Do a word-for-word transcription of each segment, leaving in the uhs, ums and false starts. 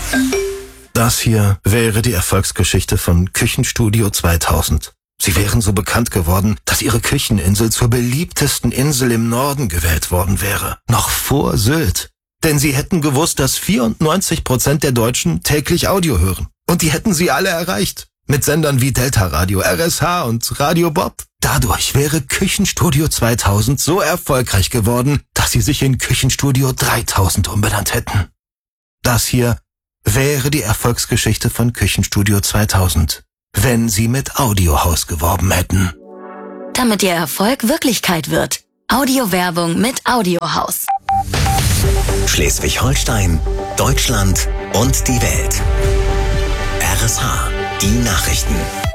Das hier wäre die Erfolgsgeschichte von Küchenstudio zweitausend. Sie wären so bekannt geworden, dass ihre Kücheninsel zur beliebtesten Insel im Norden gewählt worden wäre. Noch vor Sylt. Denn sie hätten gewusst, dass vierundneunzig Prozent der Deutschen täglich Audio hören. Und die hätten sie alle erreicht. Mit Sendern wie Delta Radio, R S H und Radio Bob. Dadurch wäre Küchenstudio zweitausend so erfolgreich geworden, dass sie sich in Küchenstudio dreitausend umbenannt hätten. Das hier wäre die Erfolgsgeschichte von Küchenstudio zweitausend, wenn sie mit Audiohaus geworben hätten. Damit ihr Erfolg Wirklichkeit wird. Audiowerbung mit Audiohaus. Schleswig-Holstein, Deutschland und die Welt. R S H, die Nachrichten.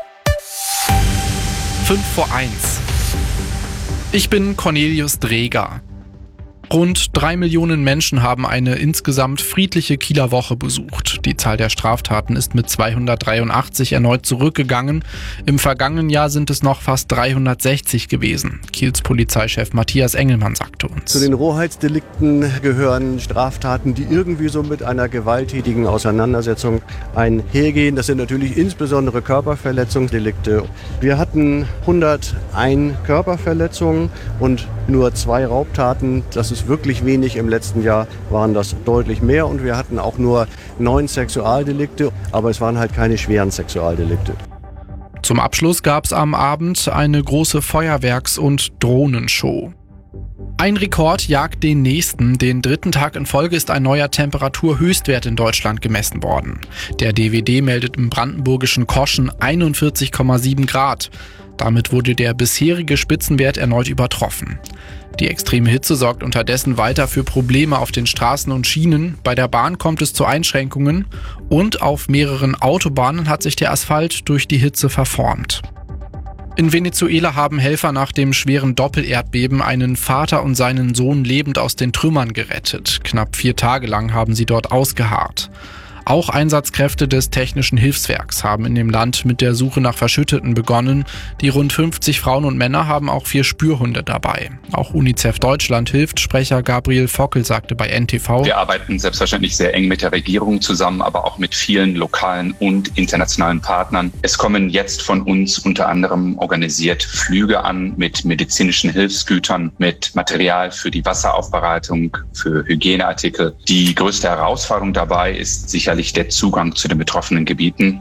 fünf vor eins. Ich bin Cornelius Dreger. Rund drei Millionen Menschen haben eine insgesamt friedliche Kieler Woche besucht. Die Zahl der Straftaten ist mit zweihundertdreiundachtzig erneut zurückgegangen. Im vergangenen Jahr sind es noch fast dreihundertsechzig gewesen. Kiels Polizeichef Matthias Engelmann sagte uns. Zu den Rohheitsdelikten gehören Straftaten, die irgendwie so mit einer gewalttätigen Auseinandersetzung einhergehen. Das sind natürlich insbesondere Körperverletzungsdelikte. Wir hatten hunderteins Körperverletzungen und nur zwei Raubtaten. Das ist wirklich wenig. Im letzten Jahr waren das deutlich mehr und wir hatten auch nur neun Sexualdelikte, aber es waren halt keine schweren Sexualdelikte. Zum Abschluss gab es am Abend eine große Feuerwerks- und Drohnenshow. Ein Rekord jagt den nächsten. Den dritten Tag in Folge ist ein neuer Temperaturhöchstwert in Deutschland gemessen worden. Der D W D meldet im brandenburgischen Koschen einundvierzig Komma sieben Grad. Damit wurde der bisherige Spitzenwert erneut übertroffen. Die extreme Hitze sorgt unterdessen weiter für Probleme auf den Straßen und Schienen. Bei der Bahn kommt es zu Einschränkungen und auf mehreren Autobahnen hat sich der Asphalt durch die Hitze verformt. In Venezuela haben Helfer nach dem schweren Doppelerdbeben einen Vater und seinen Sohn lebend aus den Trümmern gerettet. Knapp vier Tage lang haben sie dort ausgeharrt. Auch Einsatzkräfte des Technischen Hilfswerks haben in dem Land mit der Suche nach Verschütteten begonnen. Die rund fünfzig Frauen und Männer haben auch vier Spürhunde dabei. Auch UNICEF Deutschland hilft. Sprecher Gabriel Fockel sagte bei N T V: Wir arbeiten selbstverständlich sehr eng mit der Regierung zusammen, aber auch mit vielen lokalen und internationalen Partnern. Es kommen jetzt von uns unter anderem organisiert Flüge an mit medizinischen Hilfsgütern, mit Material für die Wasseraufbereitung, für Hygieneartikel. Die größte Herausforderung dabei ist sicher der Zugang zu den betroffenen Gebieten.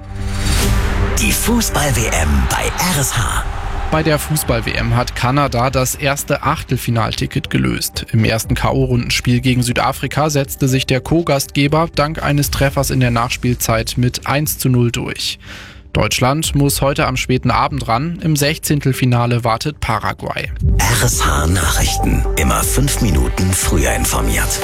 Die Fußball-W M bei R S H. Bei der Fußball-W M hat Kanada das erste Achtelfinalticket gelöst. Im ersten K O-Rundenspiel gegen Südafrika setzte sich der Co-Gastgeber dank eines Treffers in der Nachspielzeit mit eins zu null durch. Deutschland muss heute am späten Abend ran. Im Sechzehntelfinale wartet Paraguay. R S H Nachrichten. Immer fünf Minuten früher informiert.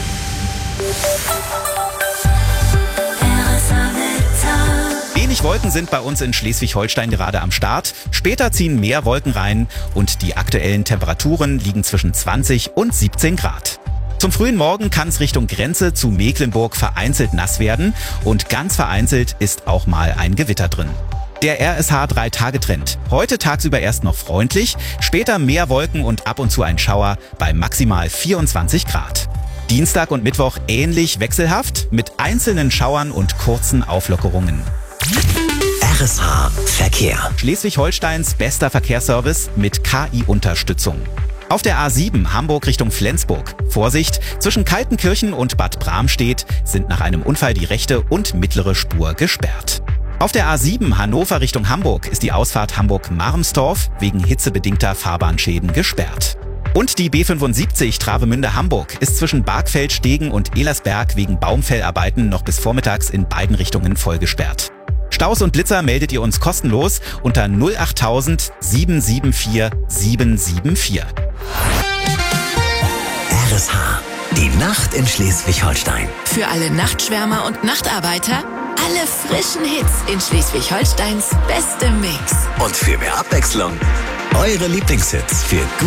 Wenig Wolken sind bei uns in Schleswig-Holstein gerade am Start. Später ziehen mehr Wolken rein und die aktuellen Temperaturen liegen zwischen zwanzig und siebzehn Grad. Zum frühen Morgen kann es Richtung Grenze zu Mecklenburg vereinzelt nass werden und ganz vereinzelt ist auch mal ein Gewitter drin. Der R S H drei Tage Trend. Heute tagsüber erst noch freundlich, später mehr Wolken und ab und zu ein Schauer bei maximal vierundzwanzig Grad. Dienstag und Mittwoch ähnlich wechselhaft mit einzelnen Schauern und kurzen Auflockerungen. R S H Verkehr. Schleswig-Holsteins bester Verkehrsservice mit K I-Unterstützung. Auf der A sieben Hamburg Richtung Flensburg. Vorsicht, zwischen Kaltenkirchen und Bad Bramstedt sind nach einem Unfall die rechte und mittlere Spur gesperrt. Auf der A sieben Hannover Richtung Hamburg ist die Ausfahrt Hamburg-Marmstorf wegen hitzebedingter Fahrbahnschäden gesperrt. Und die B fünfundsiebzig Travemünde-Hamburg ist zwischen Bargfeld-Stegen und Elersberg wegen Baumfellarbeiten noch bis vormittags in beiden Richtungen vollgesperrt. Staus und Blitzer meldet ihr uns kostenlos unter null achttausend sieben sieben vier sieben sieben vier. R S H, die Nacht in Schleswig-Holstein. Für alle Nachtschwärmer und Nachtarbeiter, alle frischen Hits in Schleswig-Holsteins bestem Mix. Und für mehr Abwechslung, eure Lieblingshits für